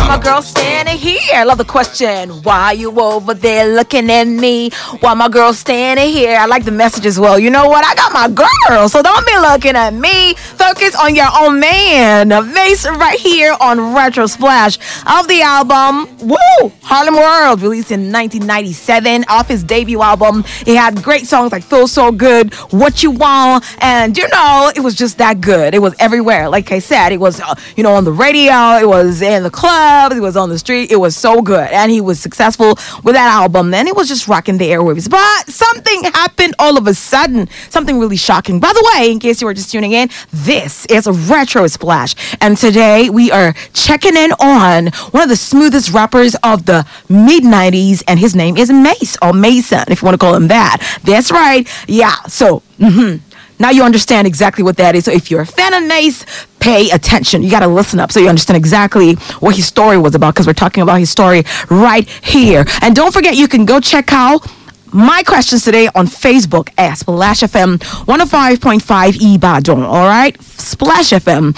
my girl standing here? Love the question. Why you over there looking at me? Why my girl standing here? I like the message as well. You know what? I got my girl, so don't be looking at me. Focus on your own man. Mase right here on Retro Splash of the album, woo, Harlem World, released in 1997 off his debut album. He had great songs like Feel So Good, What You Want, and you know, it was just that good. It was everywhere. Like I said, it was, on the radio, it was in the club, it was on the street. It was so good, and he was successful with that album. Then it was just rocking the airwaves. But something happened all of a sudden, something really shocking. By the way, in case you were just tuning in, this is a Retro Splash, and today we are checking in on one of the smoothest rappers of the mid-90s, and his name is Mase, or Mason, if you want to call him that. That's right. Yeah, so, now you understand exactly what that is. So if you're a fan of Mase, pay attention. You got to listen up so you understand exactly what his story was about, because we're talking about his story right here. And don't forget, you can go check out my questions today on Facebook at Splash FM 105.5 Ibadan. All right, Splash FM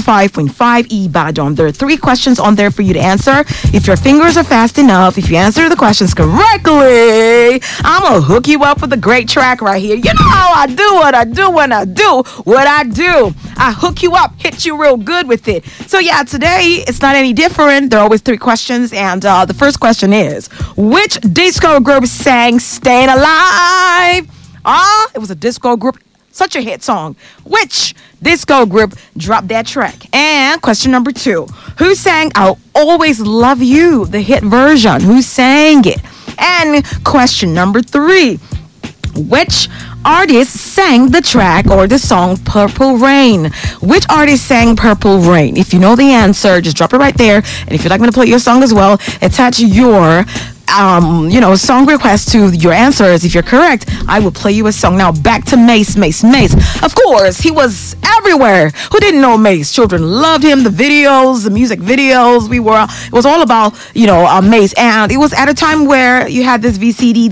105.5 Ibadan. There are 3 questions on there for you to answer. If your fingers are fast enough, if you answer the questions correctly, I'm gonna hook you up with a great track right here. You know how I do what I do when I do what I do. I hook you up, hit you real good with it. So yeah, today it's not any different. There are always 3 questions, and the first question is, which disco group sang Staying Alive? It was a disco group, such a hit song. Which disco group dropped that track? And question number 2, who sang I'll Always Love You, the hit version? Who sang it? And question number 3, which artist sang the track or the song Purple Rain? Which artist sang Purple Rain? If you know the answer, just drop it right there. And if you'd like me to play your song as well, attach your song request to your answers. If you're correct, I will play you a song. Now back to Mase. Of course, he was everywhere. Who didn't know Mase? Children loved him. The videos, the music videos, it was all about, Mase. And it was at a time where you had this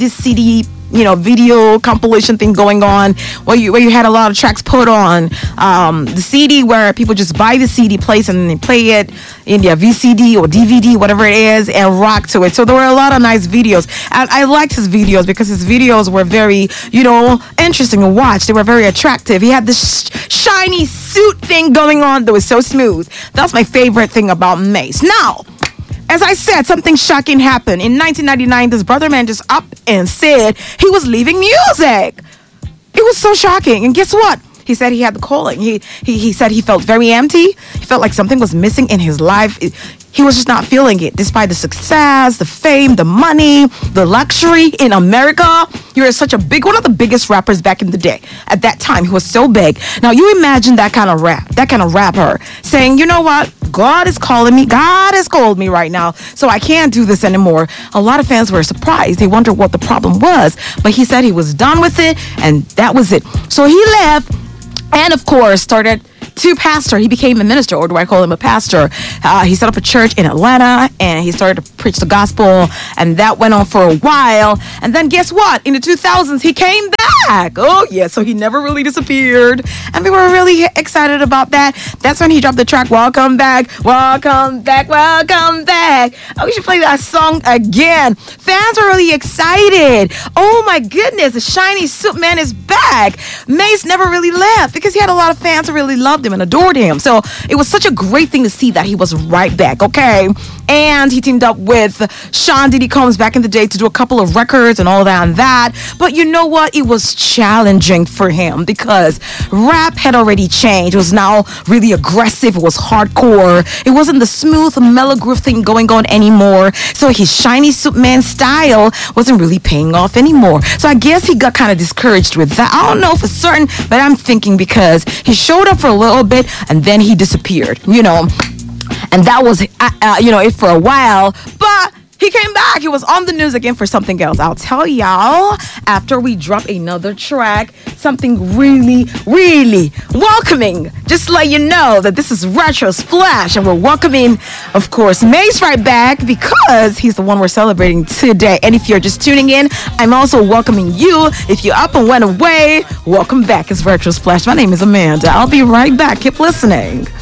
CD, video compilation thing going on, where you had a lot of tracks put on the CD, where people just buy the CD place and they play it in their VCD or DVD, whatever it is, and rock to it. So there were a lot of nice videos, and I liked his videos because his videos were very, interesting to watch. They were very attractive. He had this shiny suit thing going on that was so smooth. That's my favorite thing about Mase. Now, as I said, something shocking happened. In 1999, this brother man just up and said he was leaving music. It was so shocking. And guess what? He said he had the calling. He said he felt very empty. He felt like something was missing in his life. He was just not feeling it. Despite the success, the fame, the money, the luxury in America, you're such a one of the biggest rappers back in the day. At that time, he was so big. Now, you imagine that kind of rapper saying, you know what? God is calling me. God has called me right now, so I can't do this anymore. A lot of fans were surprised. They wondered what the problem was. But he said he was done with it, and that was it. So he left and, of course, started to pastor. He became a minister, or do I call him a pastor? He set up a church in Atlanta, and he started to preach the gospel, and that went on for a while. And then guess what? In the 2000s, he came back. Oh, yeah, so he never really disappeared, and we were really excited about that. That's when he dropped the track, Welcome Back, Welcome Back, Welcome Back. Oh, we should play that song again. Fans are really excited. Oh, my goodness, the shiny suit man is back. Mase never really left because he had a lot of fans who really loved him and adored him. So it was such a great thing to see that he was right back, okay? And he teamed up with Sean Diddy Combs back in the day to do a couple of records and all that and that. But you know what? It was challenging for him because rap had already changed. It was now really aggressive. It was hardcore. It wasn't the smooth mellow groove thing going on anymore. So his shiny suit man style wasn't really paying off anymore. So I guess he got kind of discouraged with that. I don't know for certain, but I'm thinking because he showed up for a little bit and then he disappeared, and that was it for a while. But he came back. He was on the news again for something else. I'll tell y'all after we drop another track, something really, really welcoming. Just to let you know that this is Retro Splash, and we're welcoming, of course, Mase right back because he's the one we're celebrating today. And if you're just tuning in, I'm also welcoming you. If you're up and went away, welcome back. It's Retro Splash. My name is Amanda. I'll be right back. Keep listening.